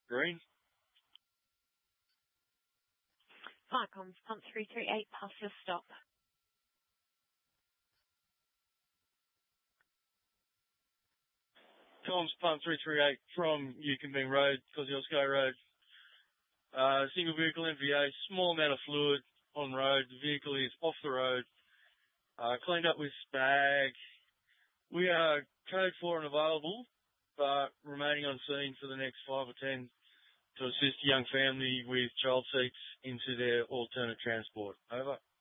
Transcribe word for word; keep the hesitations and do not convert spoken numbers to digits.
Green. Viacom's Pump three three eight, pass your stop. Comms Pump three three eight from Yukonbing Road, Kosciuszko Road. Uh, single vehicle M V A, small amount of fluid on road. The vehicle is off the road, uh, cleaned up with spag. We are code four and available, but remaining on scene for the next five or ten to assist a young family with child seats into their alternate transport. Over.